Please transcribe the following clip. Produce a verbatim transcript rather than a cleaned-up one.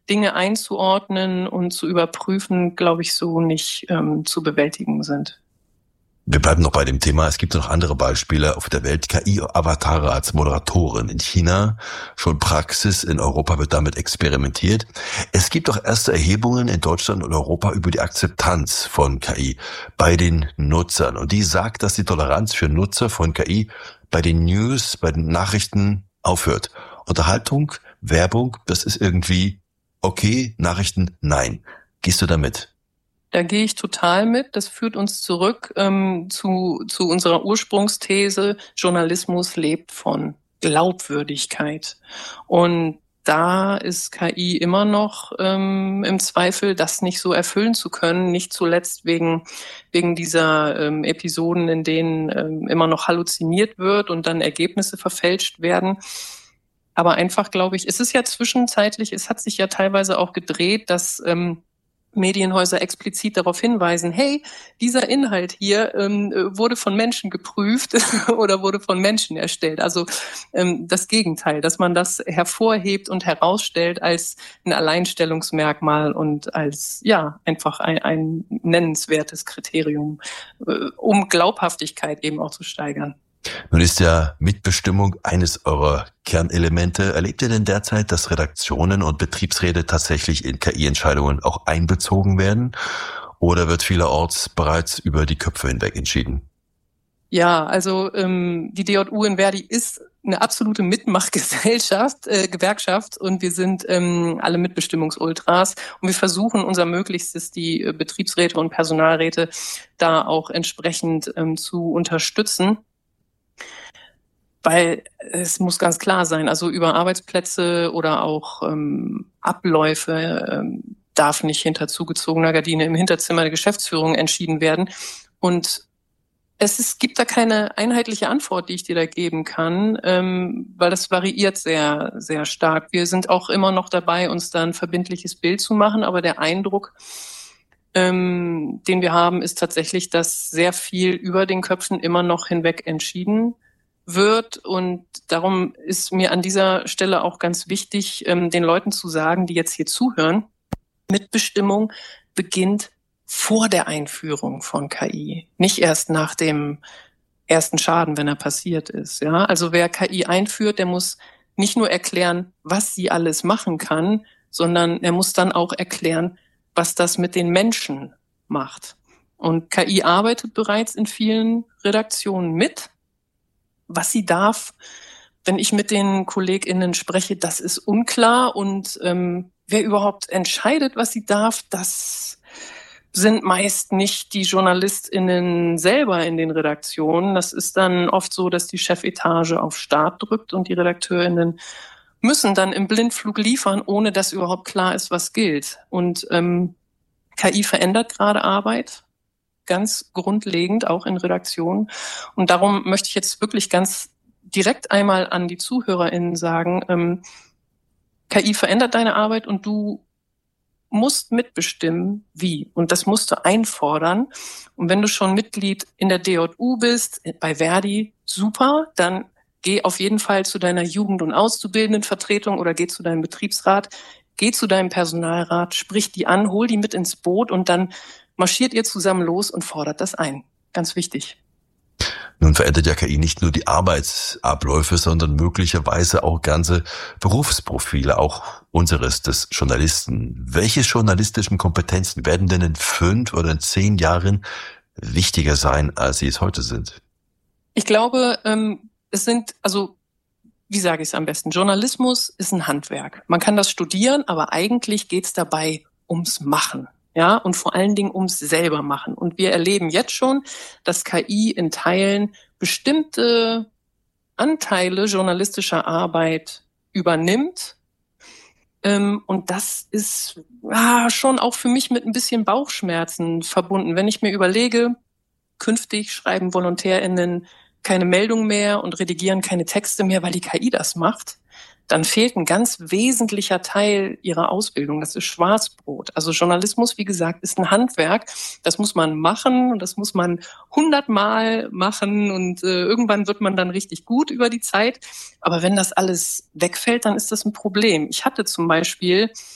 Dinge einzuordnen und zu überprüfen, glaube ich, so nicht ähm, zu bewältigen sind. Wir bleiben noch bei dem Thema. Es gibt noch andere Beispiele auf der Welt. K I-Avatare als Moderatoren in China. Schon Praxis. In Europa wird damit experimentiert. Es gibt auch erste Erhebungen in Deutschland und Europa über die Akzeptanz von K I bei den Nutzern. Und die sagt, dass die Toleranz für Nutzer von K I bei den News, bei den Nachrichten aufhört. Unterhaltung, Werbung, das ist irgendwie okay. Nachrichten, nein. Gehst du damit? Da gehe ich total mit. Das führt uns zurück ähm, zu, zu unserer Ursprungsthese, Journalismus lebt von Glaubwürdigkeit. Und da ist K I immer noch ähm, im Zweifel, das nicht so erfüllen zu können, nicht zuletzt wegen, wegen dieser ähm, Episoden, in denen ähm, immer noch halluziniert wird und dann Ergebnisse verfälscht werden. Aber einfach, glaube ich, es ist ja zwischenzeitlich, es hat sich ja teilweise auch gedreht, dass ähm, Medienhäuser explizit darauf hinweisen, hey, dieser Inhalt hier ähm, wurde von Menschen geprüft oder wurde von Menschen erstellt. Also ähm, das Gegenteil, dass man das hervorhebt und herausstellt als ein Alleinstellungsmerkmal und als ja einfach ein, ein nennenswertes Kriterium, äh, um Glaubhaftigkeit eben auch zu steigern. Nun ist ja Mitbestimmung eines eurer Kernelemente. Erlebt ihr denn derzeit, dass Redaktionen und Betriebsräte tatsächlich in K I-Entscheidungen auch einbezogen werden? Oder wird vielerorts bereits über die Köpfe hinweg entschieden? Ja, also ähm, die D J U in Verdi ist eine absolute Mitmachgesellschaft, äh, Gewerkschaft und wir sind ähm, alle Mitbestimmungsultras und wir versuchen unser Möglichstes, die äh, Betriebsräte und Personalräte da auch entsprechend ähm, zu unterstützen. Weil es muss ganz klar sein, also über Arbeitsplätze oder auch ähm, Abläufe ähm, darf nicht hinter zugezogener Gardine im Hinterzimmer der Geschäftsführung entschieden werden. Und es ist, gibt da keine einheitliche Antwort, die ich dir da geben kann, ähm, weil das variiert sehr, sehr stark. Wir sind auch immer noch dabei, uns da ein verbindliches Bild zu machen, aber der Eindruck, ähm, den wir haben, ist tatsächlich, dass sehr viel über den Köpfen immer noch hinweg entschieden wird. Und darum ist mir an dieser Stelle auch ganz wichtig, ähm, den Leuten zu sagen, die jetzt hier zuhören, Mitbestimmung beginnt vor der Einführung von K I, nicht erst nach dem ersten Schaden, wenn er passiert ist. Ja, also wer K I einführt, der muss nicht nur erklären, was sie alles machen kann, sondern er muss dann auch erklären, was das mit den Menschen macht. Und K I arbeitet bereits in vielen Redaktionen mit. Was sie darf, wenn ich mit den KollegInnen spreche, das ist unklar. Und ähm, wer überhaupt entscheidet, was sie darf, das sind meist nicht die JournalistInnen selber in den Redaktionen. Das ist dann oft so, dass die Chefetage auf Start drückt und die RedakteurInnen müssen dann im Blindflug liefern, ohne dass überhaupt klar ist, was gilt. Und ähm, K I verändert gerade Arbeit. Ganz grundlegend, auch in Redaktionen. Und darum möchte ich jetzt wirklich ganz direkt einmal an die ZuhörerInnen sagen, ähm, K I verändert deine Arbeit und du musst mitbestimmen, wie. Und das musst du einfordern. Und wenn du schon Mitglied in der D J U bist, bei Verdi, super, dann geh auf jeden Fall zu deiner Jugend- und Auszubildendenvertretung oder geh zu deinem Betriebsrat, geh zu deinem Personalrat, sprich die an, hol die mit ins Boot und dann marschiert ihr zusammen los und fordert das ein. Ganz wichtig. Nun verändert ja K I nicht nur die Arbeitsabläufe, sondern möglicherweise auch ganze Berufsprofile, auch unseres, des Journalisten. Welche journalistischen Kompetenzen werden denn in fünf oder in zehn Jahren wichtiger sein, als sie es heute sind? Ich glaube, ähm, es sind, also wie sage ich es am besten, Journalismus ist ein Handwerk. Man kann das studieren, aber eigentlich geht es dabei ums Machen. Ja, und vor allen Dingen ums selber machen. Und wir erleben jetzt schon, dass K I in Teilen bestimmte Anteile journalistischer Arbeit übernimmt. Ähm, und das ist ah, schon auch für mich mit ein bisschen Bauchschmerzen verbunden. Wenn ich mir überlege, künftig schreiben VolontärInnen keine Meldung mehr und redigieren keine Texte mehr, weil die K I das macht, dann fehlt ein ganz wesentlicher Teil ihrer Ausbildung. Das ist Schwarzbrot. Also Journalismus, wie gesagt, ist ein Handwerk. Das muss man machen und das muss man hundertmal machen und äh, irgendwann wird man dann richtig gut über die Zeit. Aber wenn das alles wegfällt, dann ist das ein Problem. Ich hatte zum Beispiel